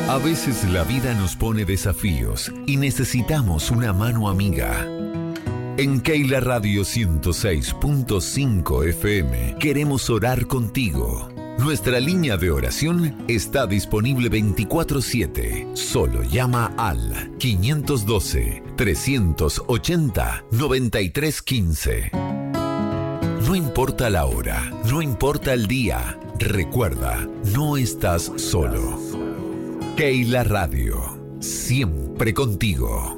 A veces la vida nos pone desafíos y necesitamos una mano amiga. En Keila Radio 106.5 FM queremos orar contigo. Nuestra línea de oración está disponible 24/7. Solo llama al 512-380-9315. No importa la hora, no importa el día, recuerda, no estás solo. Keila Radio, siempre contigo.